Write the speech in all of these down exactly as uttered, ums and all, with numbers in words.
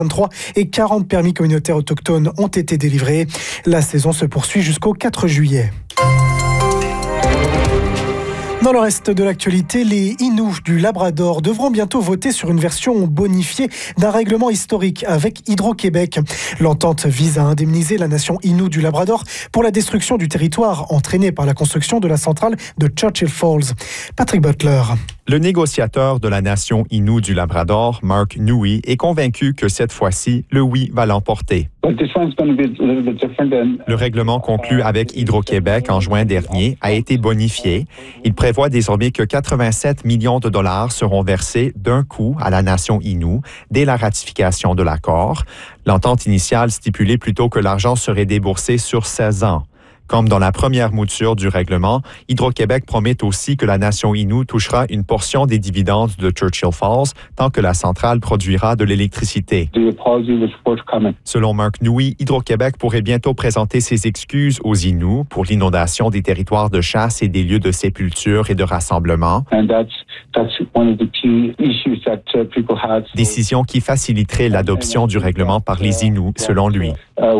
vingt-trois et quarante permis communautaires autochtones ont été délivrés. La saison se poursuit jusqu'au quatre juillet. Dans le reste de l'actualité, les Inuits du Labrador devront bientôt voter sur une version bonifiée d'un règlement historique avec Hydro-Québec. L'entente vise à indemniser la nation Innu du Labrador pour la destruction du territoire entraînée par la construction de la centrale de Churchill Falls. Patrick Butler. Le négociateur de la nation Innu du Labrador, Mark Nui, est convaincu que cette fois-ci, le oui va l'emporter. Le règlement conclu avec Hydro-Québec en juin dernier a été bonifié. Il prévoit désormais que quatre-vingt-sept millions de dollars seront versés d'un coup à la nation Innu dès la ratification de l'accord. L'entente initiale stipulait plutôt que l'argent serait déboursé sur seize ans. Comme dans la première mouture du règlement, Hydro-Québec promet aussi que la nation Innu touchera une portion des dividendes de Churchill Falls tant que la centrale produira de l'électricité. Selon Mark Nui, Hydro-Québec pourrait bientôt présenter ses excuses aux Inuits pour l'inondation des territoires de chasse et des lieux de sépulture et de rassemblement. Décision qui faciliterait l'adoption du règlement par les Inuits, selon lui.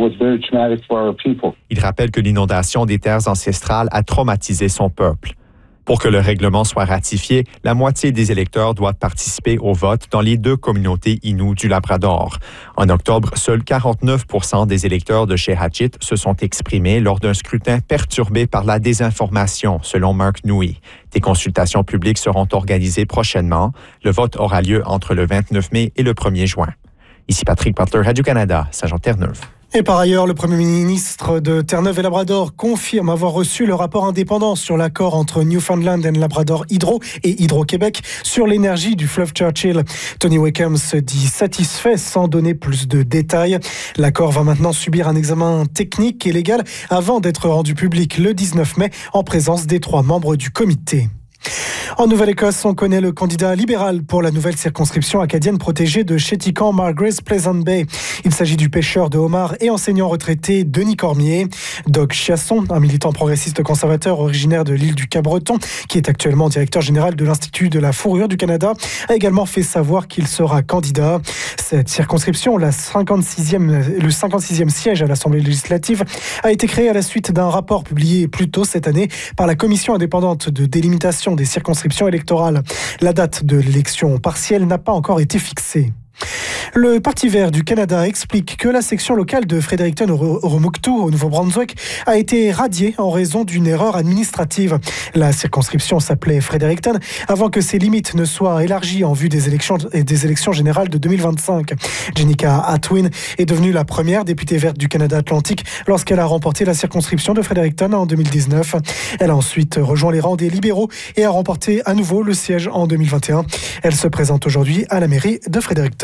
Il rappelle que l'inondation des terres ancestrales a traumatisé son peuple. Pour que le règlement soit ratifié, la moitié des électeurs doivent participer au vote dans les deux communautés Innu du Labrador. En octobre, seuls quarante-neuf pour cent des électeurs de Shehatchit se sont exprimés lors d'un scrutin perturbé par la désinformation, selon Mark Nui. Des consultations publiques seront organisées prochainement. Le vote aura lieu entre le vingt-neuf mai et le premier juin. Ici Patrick Butler, Radio-Canada, Saint-Jean-Terre-Neuve. Et par ailleurs, le Premier ministre de Terre-Neuve et Labrador confirme avoir reçu le rapport indépendant sur l'accord entre Newfoundland and Labrador Hydro et Hydro-Québec sur l'énergie du fleuve Churchill. Tony Wickham se dit satisfait sans donner plus de détails. L'accord va maintenant subir un examen technique et légal avant d'être rendu public le dix-neuf mai en présence des trois membres du comité. En Nouvelle-Écosse, on connaît le candidat libéral pour la nouvelle circonscription acadienne protégée de Chéticamp, Margaret's Pleasant Bay. Il s'agit du pêcheur de homards et enseignant retraité Denis Cormier. Doug Chiasson, un militant progressiste conservateur originaire de l'île du Cap-Breton, qui est actuellement directeur général de l'Institut de la fourrure du Canada, a également fait savoir qu'il sera candidat. Cette circonscription, la cinquante-sixième, le cinquante-sixième siège à l'Assemblée législative, a été créée à la suite d'un rapport publié plus tôt cette année par la Commission indépendante de délimitation des circonscriptions électorales. La date de l'élection partielle n'a pas encore été fixée. Le Parti vert du Canada explique que la section locale de Fredericton Oromocto au Nouveau-Brunswick a été radiée en raison d'une erreur administrative. La circonscription s'appelait Fredericton avant que ses limites ne soient élargies en vue des élections, des élections générales de deux mille vingt-cinq. Jenica Atwin est devenue la première députée verte du Canada Atlantique lorsqu'elle a remporté la circonscription de Fredericton en deux mille dix-neuf. Elle a ensuite rejoint les rangs des libéraux et a remporté à nouveau le siège en deux mille vingt et un. Elle se présente aujourd'hui à la mairie de Fredericton.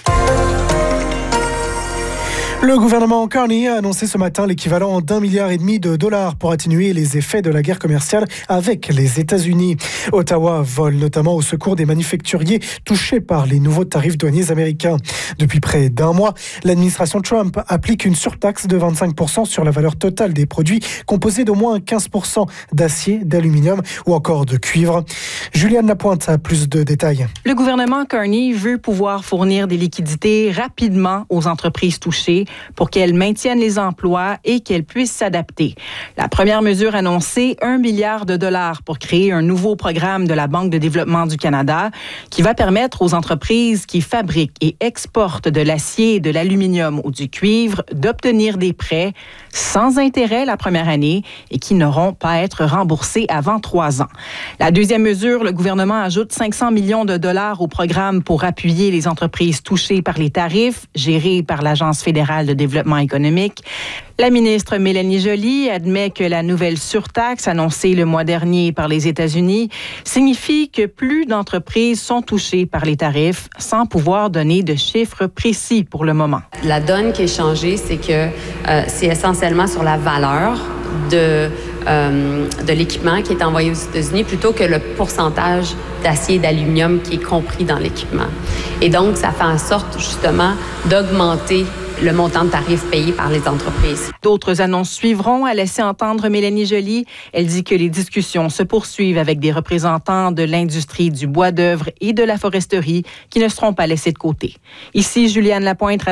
Le gouvernement Carney a annoncé ce matin l'équivalent d'un milliard et demi de dollars pour atténuer les effets de la guerre commerciale avec les États-Unis. Ottawa vole notamment au secours des manufacturiers touchés par les nouveaux tarifs douaniers américains. Depuis près d'un mois, l'administration Trump applique une surtaxe de vingt-cinq pour cent sur la valeur totale des produits composés d'au moins quinze pour cent d'acier, d'aluminium ou encore de cuivre. Juliane Lapointe a plus de détails. Le gouvernement Carney veut pouvoir fournir des liquidités rapidement aux entreprises touchées pour qu'elles maintiennent les emplois et qu'elles puissent s'adapter. La première mesure annoncée, un milliard de dollars pour créer un nouveau programme de la Banque de développement du Canada qui va permettre aux entreprises qui fabriquent et exportent de l'acier, de l'aluminium ou du cuivre d'obtenir des prêts sans intérêt la première année et qui n'auront pas à être remboursés avant trois ans. La deuxième mesure, le gouvernement ajoute cinq cents millions de dollars au programme pour appuyer les entreprises touchées par les tarifs gérés par l'Agence fédérale de développement économique. La ministre Mélanie Joly admet que la nouvelle surtaxe annoncée le mois dernier par les États-Unis signifie que plus d'entreprises sont touchées par les tarifs sans pouvoir donner de chiffres précis pour le moment. La donne qui est changée, c'est que euh, c'est essentiellement sur la valeur de, euh, de l'équipement qui est envoyé aux États-Unis plutôt que le pourcentage d'acier et d'aluminium qui est compris dans l'équipement. Et donc, ça fait en sorte justement d'augmenter le montant de tarif payé par les entreprises. D'autres annonces suivront, a laissé entendre Mélanie Joly. Elle dit que les discussions se poursuivent avec des représentants de l'industrie du bois d'œuvre et de la foresterie qui ne seront pas laissés de côté. Ici, Juliane Lapointe.